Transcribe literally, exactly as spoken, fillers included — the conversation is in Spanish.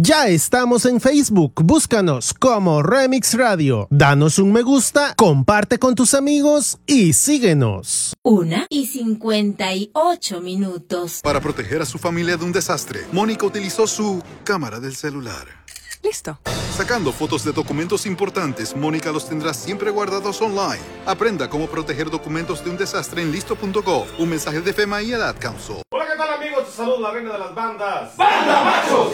Ya estamos en Facebook, búscanos como Remix Radio. Danos un me gusta, comparte con tus amigos y síguenos. Una y cincuenta y ocho minutos. Para proteger a su familia de un desastre, Mónica utilizó su cámara del celular. Listo. Sacando fotos de documentos importantes, Mónica los tendrá siempre guardados online. Aprenda cómo proteger documentos de un desastre en listo punto gov. Un mensaje de FEMA y el Ad Council. Hola, ¿qué tal, amigos? Te saludo la reina de las bandas. ¡Banda Machos!